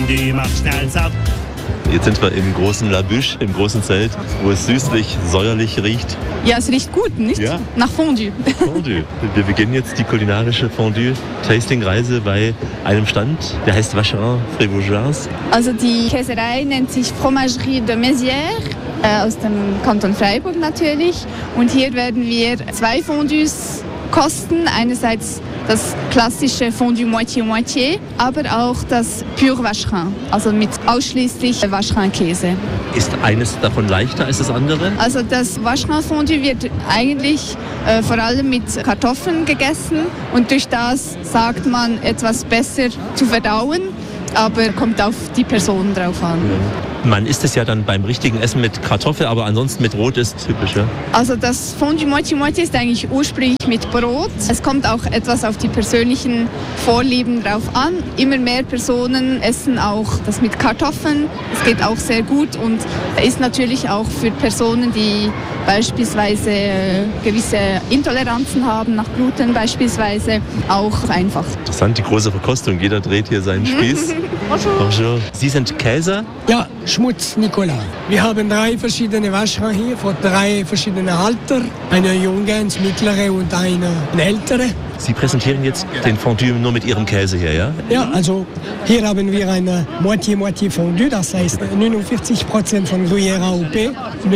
Fondue, mach schnell satt. Jetzt sind wir im großen La Bûche, im großen Zelt, wo es süßlich, säuerlich riecht. Ja, es riecht gut, nicht? Ja. Nach Fondue. Fondue. Wir beginnen jetzt die kulinarische Fondue-Tasting-Reise bei einem Stand, der heißt Vacherin Frévaugeoise. Also die Käserei nennt sich Fromagerie de Mézières, aus dem Kanton Freiburg natürlich. Und hier werden wir 2 Fondues kosten. Einerseits das klassische Fondue Moitié-Moitié, aber auch das Pur Vacherin, also mit ausschließlich Vacherin-Käse. Ist eines davon leichter als das andere? Also das Vacherin-Fondue wird eigentlich vor allem mit Kartoffeln gegessen und durch das sagt man etwas besser zu verdauen, aber kommt auf die Person drauf an. Man isst es ja dann beim richtigen Essen mit Kartoffel, aber ansonsten mit Brot ist typisch, ja? Also das Fondue Moitié-Moitié ist eigentlich ursprünglich mit Brot. Es kommt auch etwas auf die persönlichen Vorlieben drauf an. Immer mehr Personen essen auch das mit Kartoffeln. Es geht auch sehr gut und ist natürlich auch für Personen, die beispielsweise gewisse Intoleranzen haben, nach Gluten beispielsweise, auch einfach. Interessant, die große Verkostung. Jeder dreht hier seinen Spieß. Bonjour. Bonjour. Sie sind Käser? Ja, Schmutz Nicolas. Wir haben 3 verschiedene Vacherin hier, von 3 verschiedenen Alter. Eine junge, eine mittlere und eine ältere. Sie präsentieren jetzt den Fondue nur mit Ihrem Käse hier, ja? Ja, also hier haben wir eine Moitié-Moitié Fondue, das heißt 49% von Gruyère AOP,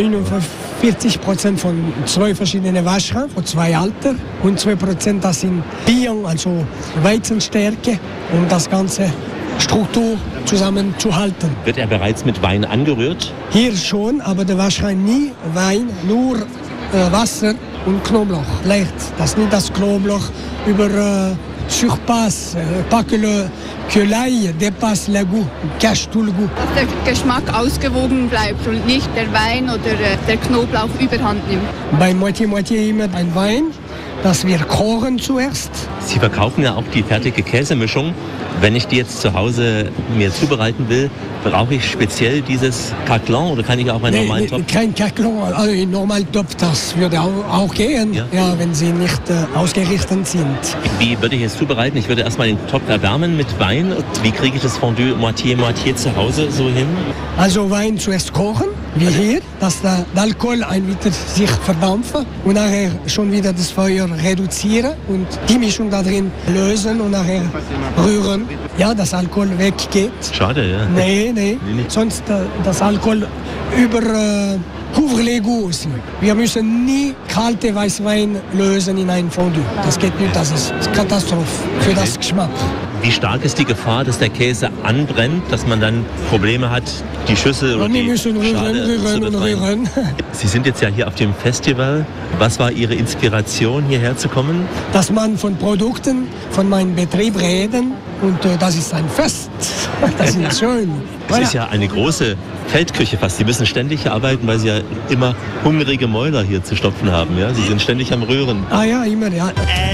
49% von 2 verschiedenen Vacherin, von 2 Alter und 2% das sind Bion, also Weizenstärke, um das ganze Struktur zusammenzuhalten. Wird er bereits mit Wein angerührt? Hier schon, aber der Vacherin nie Wein, nur Wasser und Knoblauch. Leicht, dass nicht das Knoblauch surpasse, pas que l'ail dépasse le goût, cache tout le goût. Dass der Geschmack ausgewogen bleibt und nicht der Wein oder der Knoblauch überhand nimmt. Bei Moitié-Moitié immer ein Wein, das wir kochen zuerst. Sie verkaufen ja auch die fertige Käsemischung. Wenn ich die jetzt zu Hause mir zubereiten will, brauche ich speziell dieses Caclan oder kann ich auch einen normalen Topf? Kein Caclan, also ein normaler Topf, das würde auch gehen, ja, wenn sie nicht ausgerichtet sind. Wie würde ich es zubereiten? Ich würde erstmal den Topf erwärmen mit Wein. Wie kriege ich das Fondue Moitié-Moitié zu Hause so hin? Also Wein zuerst kochen, wie hier, dass der Alkohol wieder sich verdampfen und nachher schon wieder das Feuer reduzieren und die Mischung da drin lösen und nachher rühren. Ja, das Alkohol weggeht. Schade, ja. Nee. Sonst das Alkohol couvre les goûts. Wir müssen nie kalte Weißwein lösen in ein Fondue. Das geht nicht, das ist Katastrophe für das Geschmack. Wie stark ist die Gefahr, dass der Käse anbrennt, dass man dann Probleme hat, die Schüssel oder wir müssen rühren. Sie sind jetzt ja hier auf dem Festival. Was war Ihre Inspiration, hierher zu kommen? Dass man von Produkten von meinem Betrieb reden und das ist ein Fest. Das ist schön. Es ist ja eine große Feldküche fast. Sie müssen ständig hier arbeiten, weil Sie ja immer hungrige Mäuler hier zu stopfen haben. Ja? Sie sind ständig am Rühren. Ah ja, immer, ja.